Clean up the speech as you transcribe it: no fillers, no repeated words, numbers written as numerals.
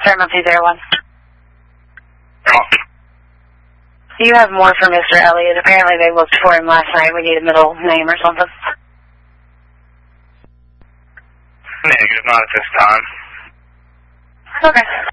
Paramount 201. Copy. You have more for Mr. Elliott. Apparently they looked for him last night. We need a middle name or something. Negative, not at this time. Okay.